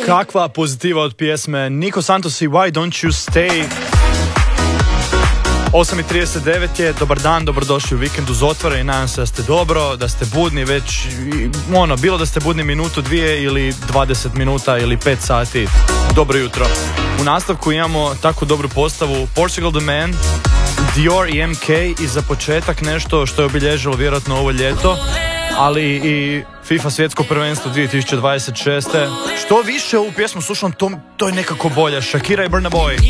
Kakva pozitiva od pjesme Nico Santos i Why Don't You Stay. 8:39 je, dobar dan, dobrodošli u vikend uz Otvore i nadam se da ste dobro, da ste budni već, bilo da ste budni minutu, 2 ili 20 minuta ili 5 sati. Dobro jutro. U nastavku imamo tako dobru postavu Portugal The Man, Dior i MK i za početak nešto što je obilježilo vjerojatno ovo ljeto, ali i FIFA svjetsko prvenstvo 2026. Što više ovu pjesmu slušam, to je nekako bolje. Shakira i Burna Boy.